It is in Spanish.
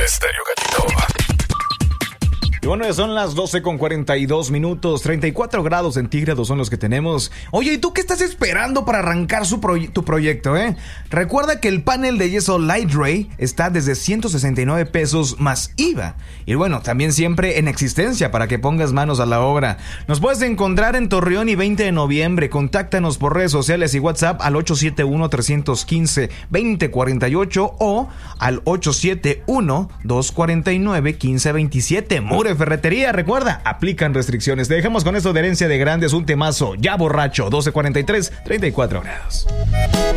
Estéreo Gallito. Y bueno, ya son las 12:42, 34 grados centígrados son los que tenemos. Oye, ¿y tú qué estás esperando para arrancar tu proyecto, Recuerda que el panel de yeso Light Ray está desde 169 pesos más IVA. Y bueno, también siempre en existencia para que pongas manos a la obra. Nos puedes encontrar en Torreón y 20 de noviembre. Contáctanos por redes sociales y WhatsApp al 871-315-2048 o al 871-249-1527. Mure Ferretería, recuerda, aplican restricciones. Te dejamos con esto de Herencia de Grandes, un temazo ya borracho, 12:43, 34 grados.